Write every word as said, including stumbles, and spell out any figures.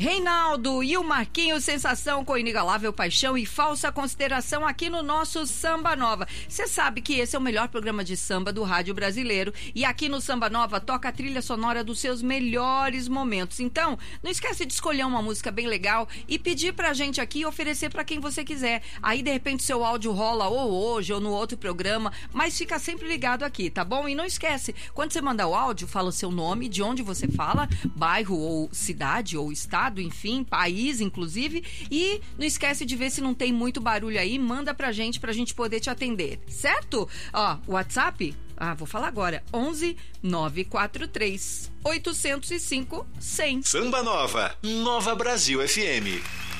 Reinaldo e o Marquinhos, sensação com inigualável paixão e falsa consideração aqui no nosso Samba Nova. Você sabe que esse é o melhor programa de samba do rádio brasileiro e aqui no Samba Nova toca a trilha sonora dos seus melhores momentos. Então, não esquece de escolher uma música bem legal e pedir pra gente aqui e oferecer pra quem você quiser. Aí, de repente, seu áudio rola ou hoje ou no outro programa, mas fica sempre ligado aqui, tá bom? E não esquece, quando você mandar o áudio, fala o seu nome, de onde você fala, bairro ou cidade ou estado, enfim, país, inclusive, e não esquece de ver se não tem muito barulho aí, manda pra gente, pra gente poder te atender, certo? Ó, WhatsApp, ah, vou falar agora, onze nove quatro três oito zero cinco cem. Samba Nova, Nova Brasil F M.